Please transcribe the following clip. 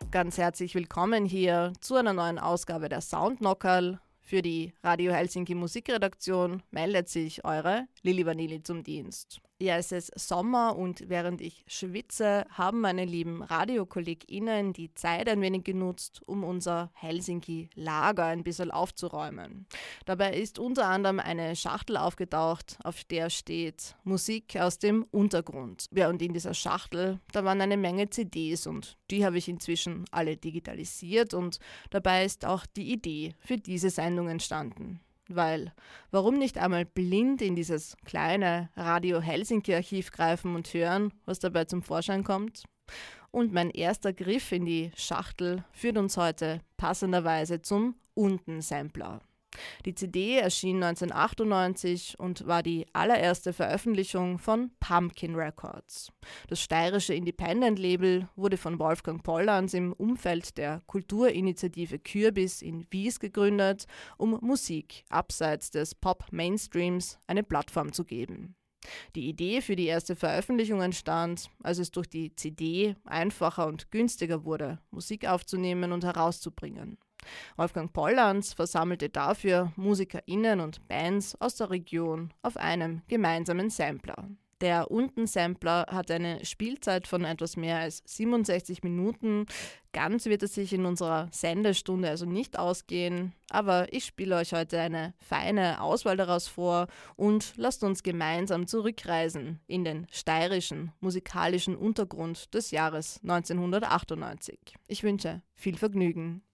Ganz herzlich willkommen hier zu einer neuen Ausgabe der Soundknockerl. Für die Radio Helsinki Musikredaktion meldet sich eure Lili Vanilli zum Dienst. Ja, es ist Sommer und während ich schwitze, haben meine lieben RadiokollegInnen die Zeit ein wenig genutzt, um unser Helsinki-Lager ein bisschen aufzuräumen. Dabei ist unter anderem eine Schachtel aufgetaucht, auf der steht Musik aus dem Untergrund. Ja, und in dieser Schachtel, da waren eine Menge CDs und die habe ich inzwischen alle digitalisiert und dabei ist auch die Idee für diese Sendung entstanden. Weil, warum nicht einmal blind in dieses kleine Radio Helsinki Archiv greifen und hören, was dabei zum Vorschein kommt? Und mein erster Griff in die Schachtel führt uns heute passenderweise zum Unten-Sampler. Die CD erschien 1998 und war die allererste Veröffentlichung von Pumpkin Records. Das steirische Independent-Label wurde von Wolfgang Pollarns im Umfeld der Kulturinitiative Kürbis in Wies gegründet, um Musik abseits des Pop-Mainstreams eine Plattform zu geben. Die Idee für die erste Veröffentlichung entstand, als es durch die CD einfacher und günstiger wurde, Musik aufzunehmen und herauszubringen. Wolfgang Pollarns versammelte dafür MusikerInnen und Bands aus der Region auf einem gemeinsamen Sampler. Der Unten-Sampler hat eine Spielzeit von etwas mehr als 67 Minuten. Ganz wird es sich in unserer Sendestunde also nicht ausgehen, aber ich spiele euch heute eine feine Auswahl daraus vor und lasst uns gemeinsam zurückreisen in den steirischen musikalischen Untergrund des Jahres 1998. Ich wünsche viel Vergnügen.